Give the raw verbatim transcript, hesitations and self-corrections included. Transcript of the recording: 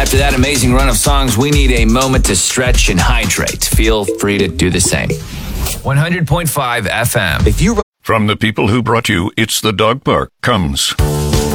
After that amazing run of songs, we need a moment to stretch and hydrate. Feel free to do the same. one hundred point five F M. If you From the people who brought you It's the Dog Park comes